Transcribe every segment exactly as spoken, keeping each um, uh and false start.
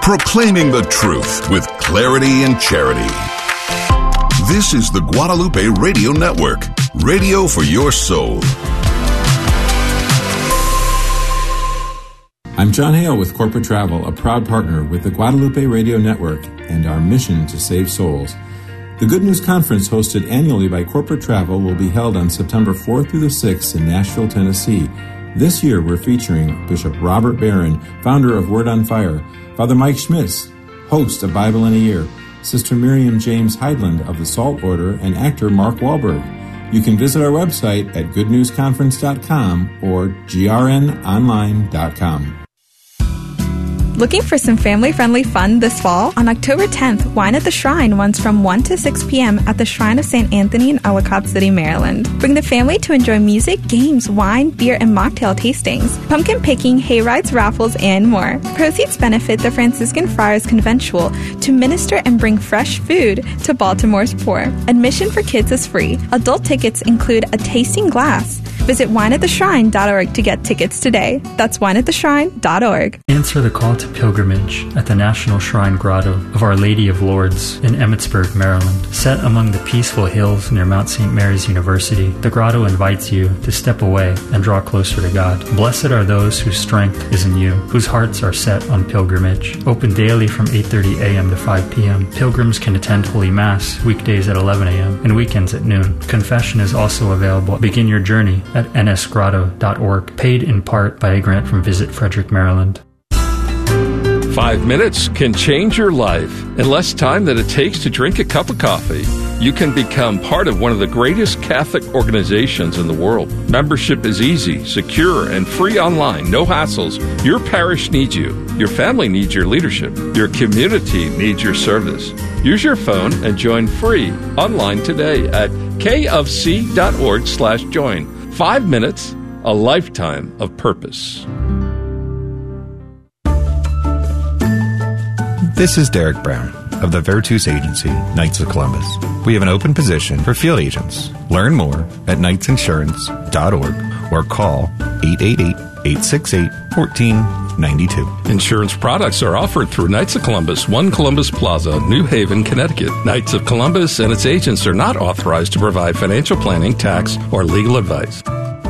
proclaiming the truth with clarity and charity. This is the Guadalupe Radio Network, radio for your soul. I'm John Hale with Corporate Travel, a proud partner with the Guadalupe Radio Network and our mission to save souls. The Good News Conference, hosted annually by Corporate Travel, will be held on September fourth through the sixth in Nashville, Tennessee. This year, we're featuring Bishop Robert Barron, founder of Word on Fire, Father Mike Schmitz, host of Bible in a Year, Sister Miriam James Heidland of the Salt Order, and actor Mark Wahlberg. You can visit our website at good news conference dot com or g r n online dot com. Looking for some family-friendly fun this fall? On October tenth, Wine at the Shrine runs from one to six p.m. at the Shrine of Saint Anthony in Ellicott City, Maryland. Bring the family to enjoy music, games, wine, beer, and mocktail tastings, pumpkin picking, hay rides, raffles, and more. Proceeds benefit the Franciscan Friars Conventual to minister and bring fresh food to Baltimore's poor. Admission for kids is free. Adult tickets include a tasting glass. Visit wine at the shrine dot org to get tickets today. That's wine at the shrine dot org. Answer the call to pilgrimage at the National Shrine Grotto of Our Lady of Lourdes in Emmitsburg, Maryland. Set among the peaceful hills near Mount Saint Mary's University, the grotto invites you to step away and draw closer to God. Blessed are those whose strength is in you, whose hearts are set on pilgrimage. Open daily from eight thirty a.m. to five p.m. Pilgrims can attend Holy Mass weekdays at eleven a.m. and weekends at noon. Confession is also available. Begin your journey at n s grotto dot org, paid in part by a grant from Visit Frederick, Maryland. Five minutes can change your life. In less time than it takes to drink a cup of coffee, you can become part of one of the greatest Catholic organizations in the world. Membership is easy, secure, and free online. No hassles. Your parish needs you. Your family needs your leadership. Your community needs your service. Use your phone and join free online today at k of c dot org slash join. Five minutes, a lifetime of purpose. This is Derek Brown of the Virtus Agency, Knights of Columbus. We have an open position for field agents. Learn more at knights insurance dot org or call eight eight eight, eight six eight, one four nine two. Insurance products are offered through Knights of Columbus, One Columbus Plaza, New Haven, Connecticut. Knights of Columbus and its agents are not authorized to provide financial planning, tax, or legal advice.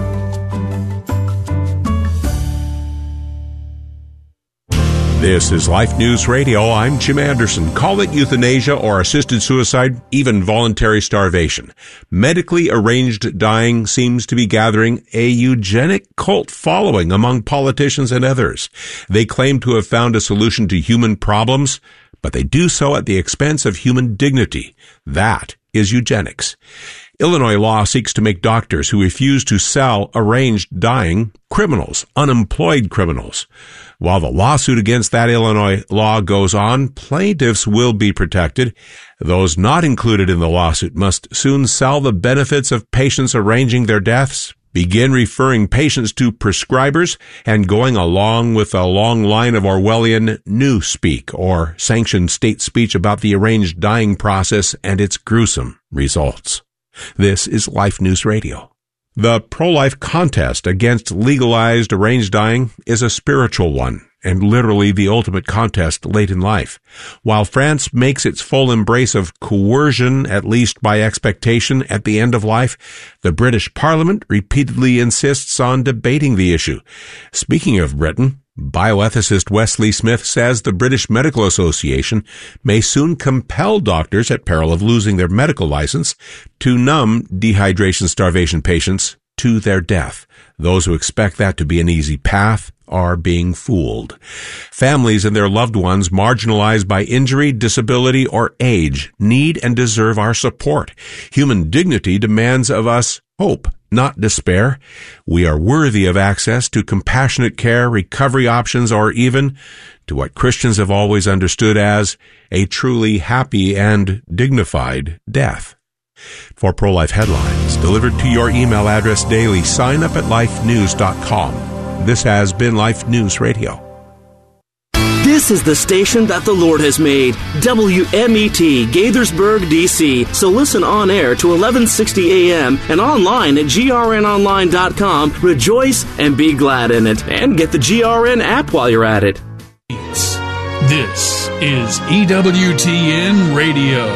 This is Life News Radio. I'm Jim Anderson. Call it euthanasia or assisted suicide, even voluntary starvation. Medically arranged dying seems to be gathering a eugenic cult following among politicians and others. They claim to have found a solution to human problems, but they do so at the expense of human dignity. That is eugenics. Illinois law seeks to make doctors who refuse to sell arranged dying criminals, unemployed criminals. While the lawsuit against that Illinois law goes on, plaintiffs will be protected. Those not included in the lawsuit must soon sell the benefits of patients arranging their deaths, begin referring patients to prescribers, and going along with a long line of Orwellian newspeak or sanctioned state speech about the arranged dying process and its gruesome results. This is Life News Radio. The pro-life contest against legalized arranged dying is a spiritual one, and literally the ultimate contest late in life. While France makes its full embrace of coercion, at least by expectation, at the end of life, the British Parliament repeatedly insists on debating the issue. Speaking of Britain, bioethicist Wesley Smith says the British Medical Association may soon compel doctors, at peril of losing their medical license, to numb dehydration starvation patients to their death. Those who expect that to be an easy path are being fooled. Families and their loved ones marginalized by injury, disability, or age need and deserve our support. Human dignity demands of us hope, not despair. We are worthy of access to compassionate care, recovery options, or even to what Christians have always understood as a truly happy and dignified death. For pro-life headlines delivered to your email address daily, sign up at life news dot com. This has been Life News Radio. This is the station that the Lord has made, W M E T, Gaithersburg, D C. So listen on air to eleven sixty a.m. and online at G R N online dot com. Rejoice and be glad in it. And get the G R N app while you're at it. This is E W T N Radio.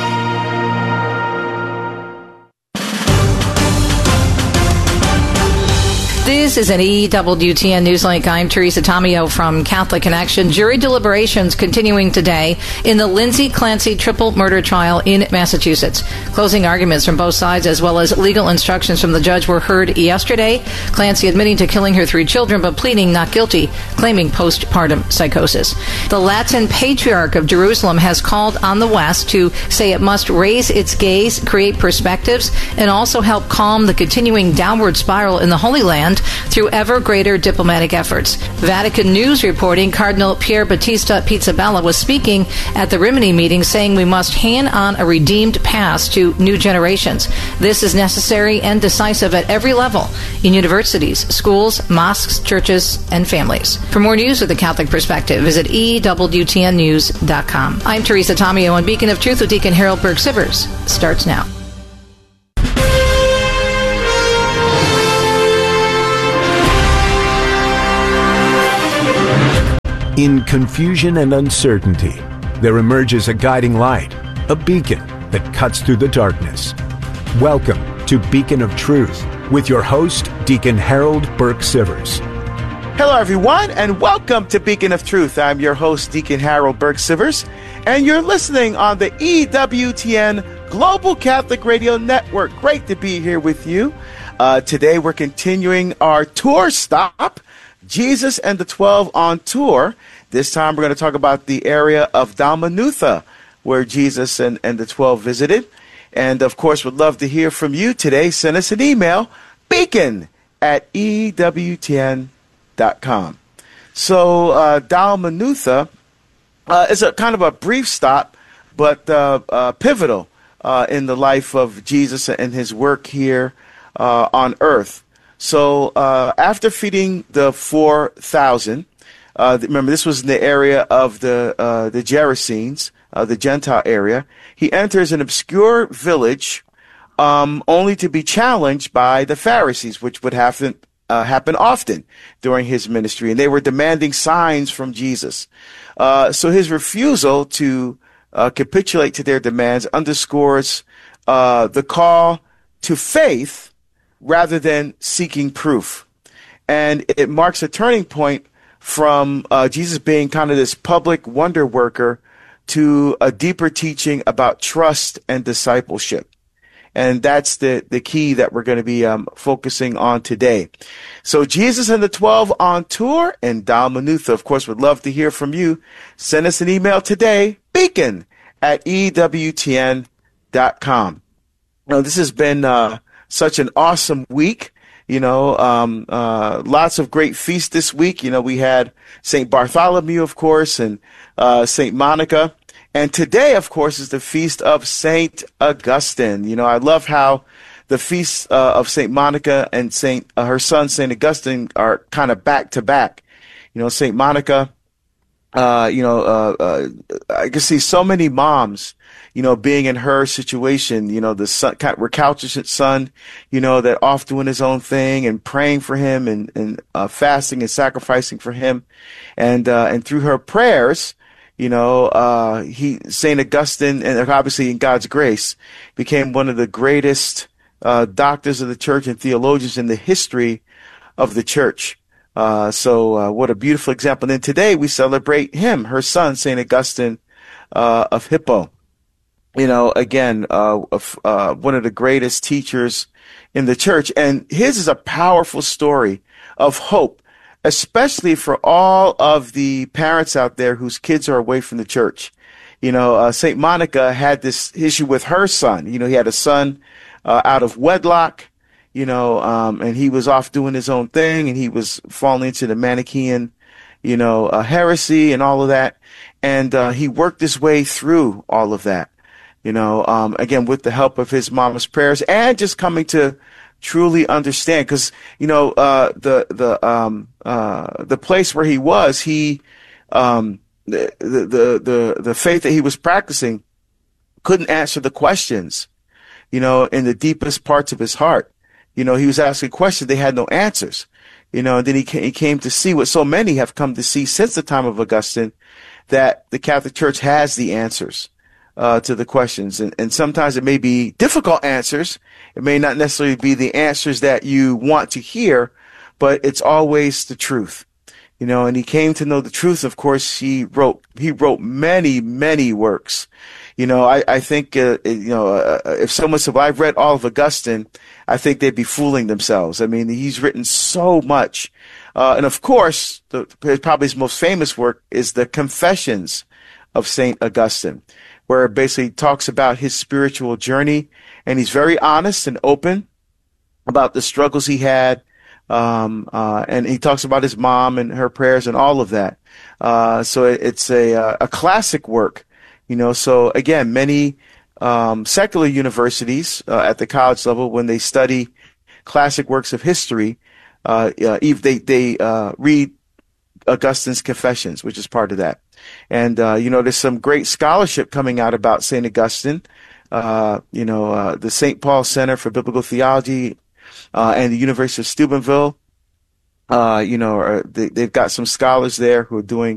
This is an E W T N Newslink. I'm Teresa Tomeo from Catholic Connection. Jury deliberations continuing today in the Lindsay Clancy triple murder trial in Massachusetts. Closing arguments from both sides as well as legal instructions from the judge were heard yesterday. Clancy admitting to killing her three children but pleading not guilty, claiming postpartum psychosis. The Latin Patriarch of Jerusalem has called on the West to say it must raise its gaze, create perspectives, and also help calm the continuing downward spiral in the Holy Land through ever greater diplomatic efforts. Vatican News reporting Cardinal Pier Battista Pizzaballa was speaking at the Rimini meeting saying we must hand on a redeemed past to new generations. This is necessary and decisive at every level in universities, schools, mosques, churches, and families. For more news with the Catholic perspective, visit E W T N news dot com. I'm Teresa Tomeo, and Beacon of Truth with Deacon Harold Burke-Sivers starts now. In confusion and uncertainty, there emerges a guiding light, a beacon that cuts through the darkness. Welcome to Beacon of Truth with your host, Deacon Harold Burke-Sivers. Hello, everyone, and welcome to Beacon of Truth. I'm your host, Deacon Harold Burke-Sivers, and you're listening on the E W T N Global Catholic Radio Network. Great to be here with you. Uh, today, we're continuing our tour stop, Jesus and the Twelve on Tour. This time we're going to talk about the area of Dalmanutha, where Jesus and, and the Twelve visited. And, of course, would love to hear from you today. Send us an email, beacon at E W T N dot com. So uh, Dalmanutha uh, is a kind of a brief stop, but uh, uh, pivotal uh, in the life of Jesus and his work here uh, on earth. So uh, after feeding the four thousand, uh, remember this was in the area of the uh, the Gerasenes, uh, the Gentile area, he enters an obscure village um, only to be challenged by the Pharisees, which would happen, uh, happen often during his ministry. And they were demanding signs from Jesus. Uh, so his refusal to uh, capitulate to their demands underscores uh, the call to faith rather than seeking proof. And it marks a turning point from uh, Jesus being kind of this public wonder worker to a deeper teaching about trust and discipleship. And that's the, the key that we're going to be um, focusing on today. So Jesus and the Twelve on tour in Dalmanutha. Of course, would love to hear from you. Send us an email today, beacon at E W T N dot com. Now, this has been uh, such an awesome week. You know, um, uh, lots of great feasts this week. You know, we had Saint Bartholomew, of course, and uh, Saint Monica. And today, of course, is the feast of Saint Augustine. You know, I love how the feasts uh, of Saint Monica and Saint uh, her son, Saint Augustine, are kind of back to back. You know, Saint Monica, uh, you know, uh, uh, I can see so many moms, you know, being in her situation, you know, the son, recalcitrant son, you know, that off doing his own thing and praying for him and, and uh, fasting and sacrificing for him. And, uh, and through her prayers, you know, uh, he, Saint Augustine, and obviously in God's grace, became one of the greatest uh, doctors of the church and theologians in the history of the church. Uh, so uh, what a beautiful example. And then today we celebrate him, her son, Saint Augustine uh, of Hippo. You know, again, uh, uh, one of the greatest teachers in the church. And his is a powerful story of hope, especially for all of the parents out there whose kids are away from the church. You know, uh, Saint Monica had this issue with her son. You know, he had a son uh, out of wedlock, you know, um, and he was off doing his own thing, and he was falling into the Manichaean, you know, uh, heresy and all of that. And uh, he worked his way through all of that. You know, um, again, with the help of his mama's prayers and just coming to truly understand, because, you know, uh, the, the, um, uh, the place where he was, he, um, the, the, the, the faith that he was practicing couldn't answer the questions, you know, in the deepest parts of his heart. You know, he was asking questions. They had no answers, you know, and then he came, he came to see what so many have come to see since the time of Augustine, that the Catholic Church has the answers uh, to the questions. And, and sometimes it may be difficult answers. It may not necessarily be the answers that you want to hear, but it's always the truth. You know, and he came to know the truth. Of course, he wrote, he wrote many, many works. You know, I, I think, uh, you know, uh, if someone said, well, I've read all of Augustine, I think they'd be fooling themselves. I mean, he's written so much. Uh, and of course, the, probably his most famous work is the Confessions of Saint Augustine, where it basically talks about his spiritual journey. And he's very honest and open about the struggles he had. Um, uh, and he talks about his mom and her prayers and all of that. Uh, so it, it's a, a classic work, you know. So again, many, um, secular universities, uh, at the college level, when they study classic works of history, uh, uh they, they, uh, read Augustine's Confessions, which is part of that. And, uh, you know, there's some great scholarship coming out about Saint Augustine. Uh, you know, uh, the Saint Paul Center for Biblical Theology, Uh, and the University of Steubenville, uh, you know, are, they, they've got some scholars there who are doing